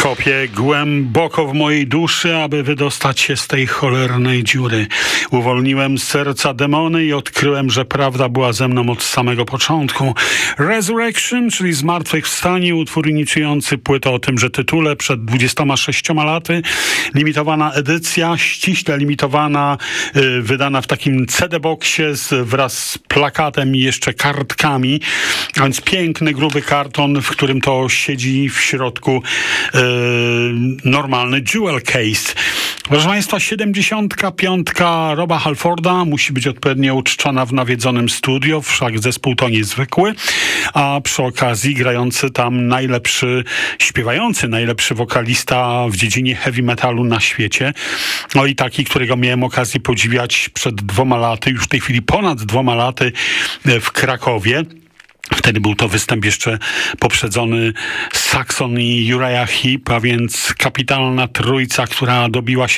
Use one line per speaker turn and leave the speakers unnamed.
Kopię głęboko w mojej duszy, aby wydostać się z tej cholernej dziury. Uwolniłem z serca demony i odkryłem, że prawda była ze mną od samego początku. Resurrection, czyli Zmartwychwstanie, utwór inicjujący płytę o tymże tytule przed 26 laty. Limitowana edycja, ściśle limitowana, wydana w takim CD-boksie wraz z plakatem i jeszcze kartkami. A więc piękny, gruby karton, w którym to siedzi w środku normalny jewel case. Proszę Państwa, 75. Roba Halforda musi być odpowiednio uczczona w nawiedzonym studio, wszak zespół to niezwykły, a przy okazji grający tam śpiewający najlepszy wokalista w dziedzinie heavy metalu na świecie. No i taki, którego miałem okazję podziwiać przed 2 laty, już w tej chwili ponad 2 laty w Krakowie. Wtedy był to występ jeszcze poprzedzony Saxon i Uriah Heep, a więc kapitalna trójca, która dobiła się